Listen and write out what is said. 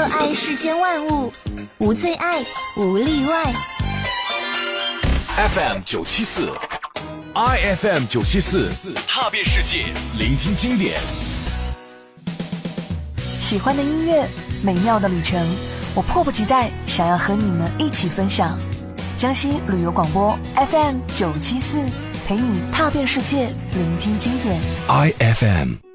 爱世间万物，无最爱，无例外。 FM 974 ，IFM 974，踏遍世界，聆听经典。 喜欢的音乐，美妙的旅程，我迫不及待想要和你们一起分享。江西旅游广播 FM 974，陪你踏遍世界，聆听经典。 IFM